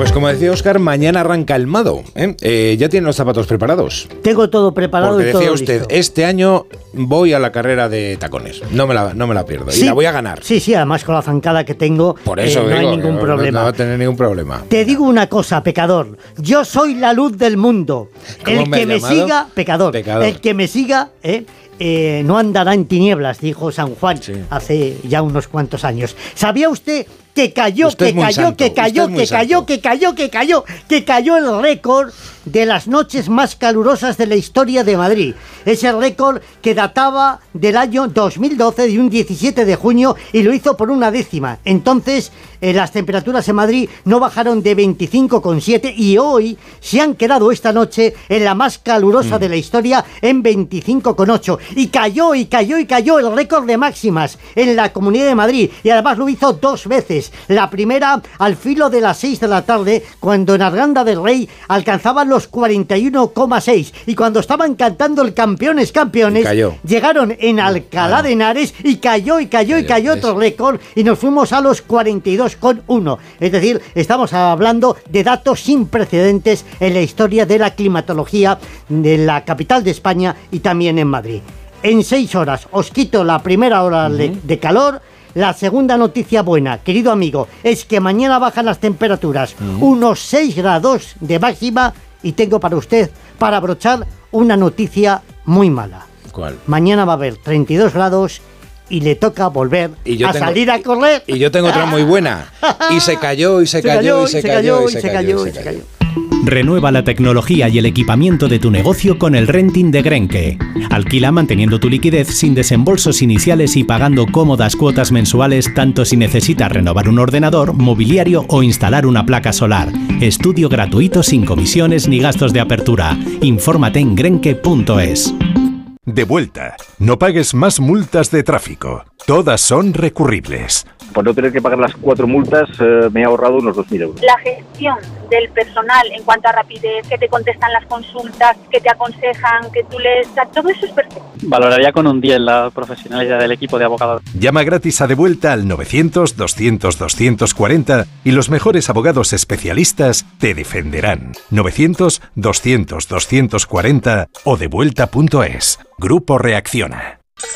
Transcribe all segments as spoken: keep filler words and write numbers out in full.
Pues como decía Óscar, mañana arranca el Mado, ¿eh? Eh, ¿Ya tienen los zapatos preparados? Tengo todo preparado. Porque y todo decía usted, listo. Este año voy a la carrera de tacones. No me la, no me la pierdo. Sí, y la voy a ganar. Sí, sí, además con la zancada que tengo, Por eso eh, no digo, hay ningún no, problema. No va a tener ningún problema. Te digo una cosa, pecador. Yo soy la luz del mundo. ¿Cómo El me que has me llamado? siga, pecador. Pecador. El que me siga, eh, eh, no andará en tinieblas, dijo San Juan Sí. hace ya unos cuantos años. ¿Sabía usted que cayó, Usted es que muy cayó, santo, que cayó, usted es muy que cayó, santo. que cayó, que cayó, que cayó el récord de las noches más calurosas de la historia de Madrid? Ese récord que databa del año dos mil doce, de un diecisiete de junio, y lo hizo por una décima. Entonces, eh, las temperaturas en Madrid no bajaron de veinticinco coma siete y hoy se han quedado esta noche en la más calurosa mm. de la historia en veinticinco coma ocho. Y cayó, y cayó, y cayó el récord de máximas en la Comunidad de Madrid. Y además lo hizo dos veces. La primera al filo de las seis de la tarde, cuando en Arganda del Rey alcanzaban los cuarenta y uno coma seis. Y cuando estaban cantando el Campeones, Campeones, llegaron en Alcalá ah. de Henares y cayó, y cayó, y cayó otro récord. Y nos fuimos a los cuarenta y dos coma uno. Es decir, estamos hablando de datos sin precedentes en la historia de la climatología de la capital de España y también en Madrid. En seis horas os quito la primera hora uh-huh. de, de calor. La segunda noticia buena, querido amigo, es que mañana bajan las temperaturas, uh-huh. unos seis grados de máxima, y tengo para usted, para abrochar, una noticia muy mala. ¿Cuál? Mañana va a haber treinta y dos grados y le toca volver a tengo, salir a correr. Y yo tengo otra muy buena. Y se cayó, y se, se cayó, y se cayó, y se cayó, y se cayó. Renueva la tecnología y el equipamiento de tu negocio con el renting de Grenke. Alquila manteniendo tu liquidez sin desembolsos iniciales y pagando cómodas cuotas mensuales, tanto si necesitas renovar un ordenador, mobiliario o instalar una placa solar. Estudio gratuito sin comisiones ni gastos de apertura. Infórmate en grenke punto es. De vuelta. No pagues más multas de tráfico. Todas son recurribles. Por no tener que pagar las cuatro multas, eh, me he ahorrado unos dos mil euros. La gestión del personal en cuanto a rapidez, que te contestan las consultas, que te aconsejan, que tú les... Todo eso es perfecto. Valoraría con un diez la profesionalidad del equipo de abogados. Llama gratis a De Vuelta al novecientos, doscientos, doscientos cuarenta y los mejores abogados especialistas te defenderán. novecientos, doscientos, doscientos cuarenta o devuelta punto es. Grupo Reacciona.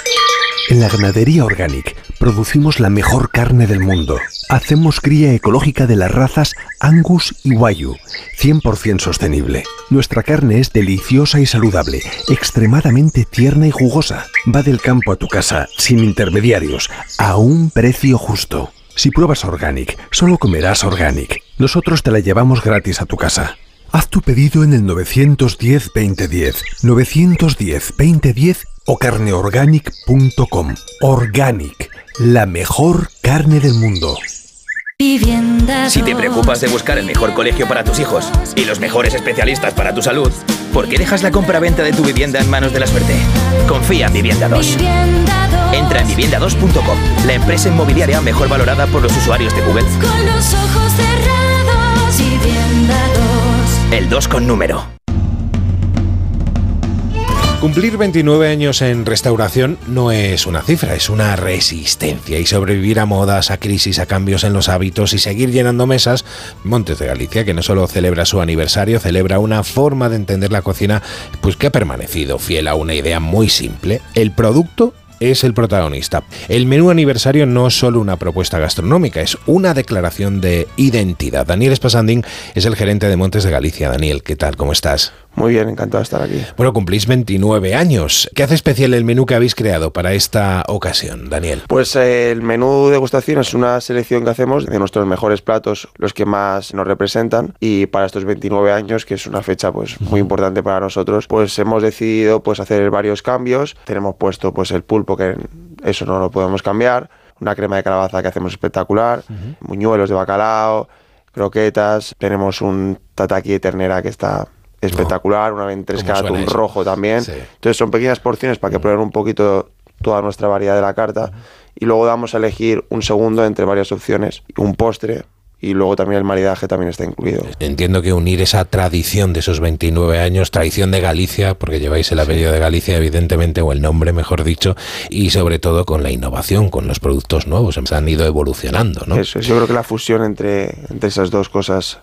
En la Ganadería Organic producimos la mejor carne del mundo. Hacemos cría ecológica de las razas Angus y Wagyu, cien por ciento sostenible. Nuestra carne es deliciosa y saludable, extremadamente tierna y jugosa. Va del campo a tu casa, sin intermediarios, a un precio justo. Si pruebas Organic, solo comerás Organic. Nosotros te la llevamos gratis a tu casa. Haz tu pedido en el novecientos diez, veinte diez, novecientos diez, veinte diez o carneorganic punto com. Organic, la mejor carne del mundo. Si te preocupas de buscar el mejor colegio para tus hijos y los mejores especialistas para tu salud, ¿por qué dejas la compra-venta de tu vivienda en manos de la suerte? Confía en Vivienda dos. Entra en vivienda dos punto com, la empresa inmobiliaria mejor valorada por los usuarios de Google. Con los ojos cerrados, Vivienda dos. El dos con número. Cumplir veintinueve años en restauración no es una cifra, es una resistencia. Y sobrevivir a modas, a crisis, a cambios en los hábitos y seguir llenando mesas, Montes de Galicia, que no solo celebra su aniversario, celebra una forma de entender la cocina pues que ha permanecido fiel a una idea muy simple. El producto es el protagonista. El menú aniversario no es solo una propuesta gastronómica, es una declaración de identidad. Daniel Espasandín es el gerente de Montes de Galicia. Daniel, ¿qué tal? ¿Cómo estás? Muy bien, encantado de estar aquí. Bueno, cumplís veintinueve años. ¿Qué hace especial el menú que habéis creado para esta ocasión, Daniel? Pues eh, el menú degustación es una selección que hacemos de nuestros mejores platos, los que más nos representan, y para estos veintinueve años, que es una fecha pues muy importante para nosotros, pues hemos decidido pues hacer varios cambios. Tenemos puesto pues el pulpo, que eso no lo podemos cambiar, una crema de calabaza que hacemos espectacular, uh-huh. muñuelos de bacalao, croquetas, tenemos un tataki de ternera que está espectacular, una ventresca de atún rojo también. Sí. Entonces son pequeñas porciones para que prueben un poquito toda nuestra variedad de la carta. Uh-huh. Y luego damos a elegir un segundo entre varias opciones, un postre, y luego también el maridaje también está incluido. Entiendo que unir esa tradición de esos veintinueve años, tradición de Galicia, porque lleváis el apellido de Galicia, evidentemente, o el nombre, mejor dicho, y sobre todo con la innovación, con los productos nuevos, se han ido evolucionando, ¿no? Eso es, yo creo que la fusión entre, entre esas dos cosas